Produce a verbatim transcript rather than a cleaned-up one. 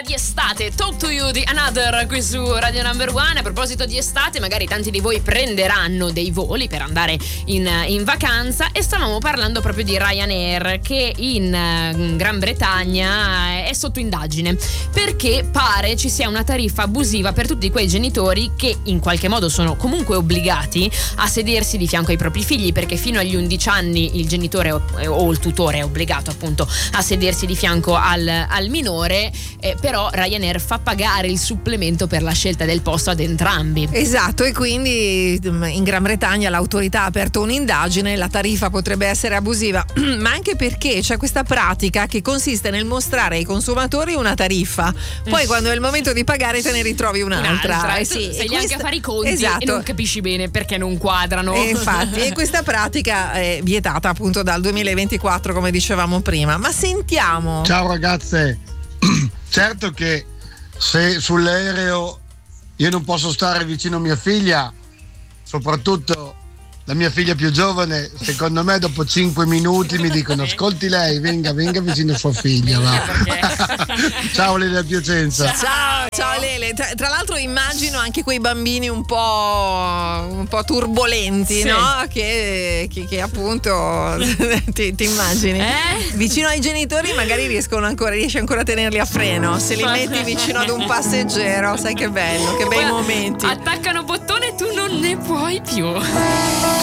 di estate. Talk to You di Another qui su Radio Number One. A proposito di estate, magari tanti di voi prenderanno dei voli per andare in, in vacanza, e stavamo parlando proprio di Ryanair, che in, in Gran Bretagna è sotto indagine perché pare ci sia una tariffa abusiva per tutti quei genitori che in qualche modo sono comunque obbligati a sedersi di fianco ai propri figli, perché fino agli undici anni il genitore o, o il tutore è obbligato appunto a sedersi di fianco al, al minore, eh, però Ryanair fa pagare il supplemento per la scelta del posto ad entrambi. Esatto, e quindi in Gran Bretagna l'autorità ha aperto un'indagine. La tariffa potrebbe essere abusiva, ma anche perché c'è questa pratica che consiste nel mostrare ai consumatori una tariffa, poi quando è il momento di pagare te ne ritrovi un'altra. un'altra. Eh sì, sei lì questa... anche a fare i conti, esatto, e non capisci bene perché non quadrano. E infatti, e questa pratica è vietata appunto dal duemilaventiquattro, come dicevamo prima. Ma sentiamo. Ciao ragazze, certo che se sull'aereo io non posso stare vicino a mia figlia, soprattutto la mia figlia più giovane, secondo me dopo cinque minuti mi dicono: ascolti lei, venga, venga vicino a sua figlia, va. Ciao Lele Piacenza. Ciao, ciao Lele. Tra, tra l'altro immagino anche quei bambini un po' un po' turbolenti, sì, no? Che, che, che appunto ti, ti immagini eh? vicino ai genitori, magari riescono ancora, riesci ancora a tenerli a freno. Se li metti vicino ad un passeggero, sai che bello, che bei momenti. Attaccano bottone e tu non ne puoi più.